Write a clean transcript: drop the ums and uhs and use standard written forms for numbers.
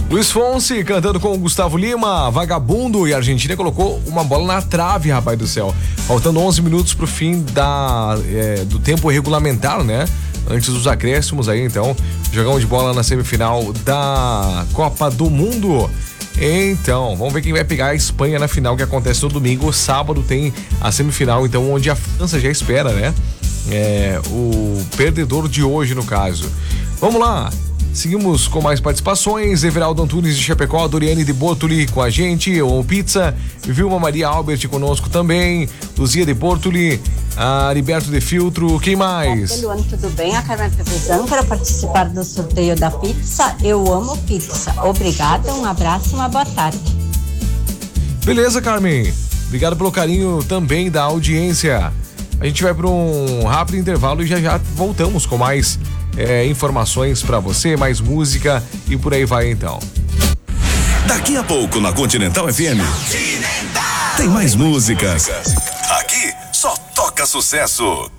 Luiz Fonsi cantando com o Gustavo Lima, Vagabundo, e a Argentina colocou uma bola na trave, rapaz do céu. Faltando 11 minutos pro fim do tempo regulamentar, né? Antes dos acréscimos aí, então, jogão de bola na semifinal da Copa do Mundo. Então, vamos ver quem vai pegar a Espanha na final, que acontece no domingo. Sábado tem a semifinal, então, onde a França já espera, né? O perdedor de hoje, no caso. Vamos lá. Seguimos com mais participações. Everaldo Antunes de Chapecó, Doriane de Bortoli com a gente, o Pizza, Vilma Maria Albert conosco também, Luzia de Bortoli, a Heriberto de Filtro, quem mais? Luan, tudo bem? A Carmen Pepezão, quero participar do sorteio da pizza. Eu amo pizza. Obrigada, um abraço e uma boa tarde. Beleza, Carmen. Obrigado pelo carinho também da audiência. A gente vai para um rápido intervalo e já voltamos com mais informações para você, mais música e por aí vai então. Daqui a pouco na Continental FM tem mais músicas. Aqui só toca sucesso.